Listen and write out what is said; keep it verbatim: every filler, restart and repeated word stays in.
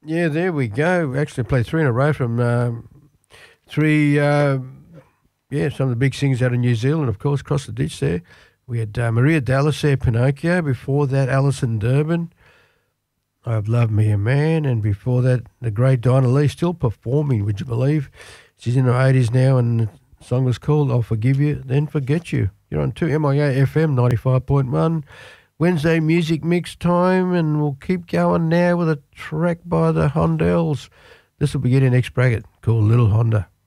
Yeah, there we go. Actually played three in a row from um, three, uh, yeah, some of the big singers out of New Zealand, of course, across the ditch there. We had uh, Maria Dallas there, Pinocchio. Before that, Alison Durbin, I've Loved Me a Man. And before that, the great Dinah Lee, still performing, would you believe? She's in her eighties now, and the song was called I'll Forgive You, Then Forget You. You're on two M I A F M ninety-five point one. Wednesday music mix time, and we'll keep going now with a track by the Hondells. This will be getting next bracket called Little Honda.